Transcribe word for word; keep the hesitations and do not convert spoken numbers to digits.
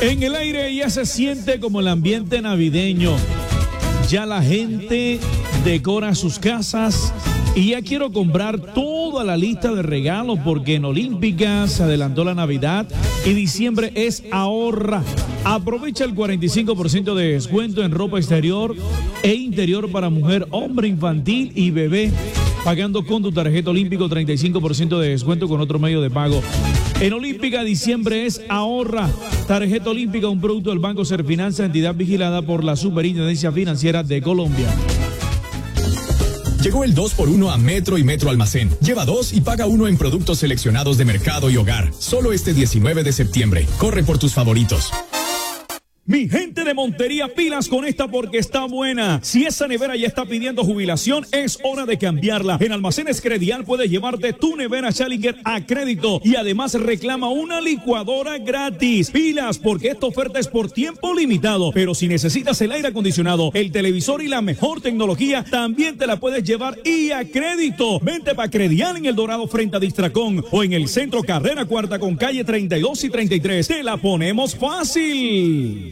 En el aire ya se siente como el ambiente navideño. Ya la gente decora sus casas y ya quiero comprar toda la lista de regalos porque en Olímpica se adelantó la Navidad y diciembre es ahorra. Aprovecha el cuarenta y cinco por ciento de descuento en ropa exterior e interior para mujer, hombre, infantil y bebé. Pagando con tu tarjeta Olímpico treinta y cinco por ciento de descuento con otro medio de pago. En Olímpica, diciembre es ahorra. Tarjeta Olímpica, un producto del Banco Serfinanza, entidad vigilada por la Superintendencia Financiera de Colombia. Llegó el dos por uno a Metro y Metro Almacén. Lleva dos y paga uno en productos seleccionados de mercado y hogar. Solo este diecinueve de septiembre. Corre por tus favoritos. Mi gente de Montería, pilas con esta porque está buena. Si esa nevera ya está pidiendo jubilación, es hora de cambiarla. En Almacenes Credial puedes llevarte tu nevera Challenger a crédito y además reclama una licuadora gratis. Pilas porque esta oferta es por tiempo limitado. Pero si necesitas el aire acondicionado, el televisor y la mejor tecnología, también te la puedes llevar y a crédito. Vente para Credial en El Dorado frente a Distracón o en el centro Carrera Cuarta con calle treinta y dos y treinta y tres. Te la ponemos fácil.